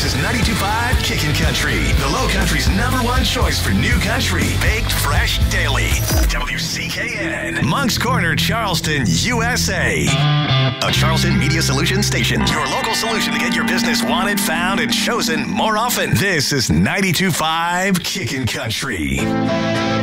This is 92.5 Kickin' Country, the Low Country's #1 choice for new country, baked fresh daily. WCKN, Moncks Corner, Charleston, USA. A Charleston Media Solutions station, your local solution to get your business wanted, found, and chosen more often. This is 92.5 Kickin' Country.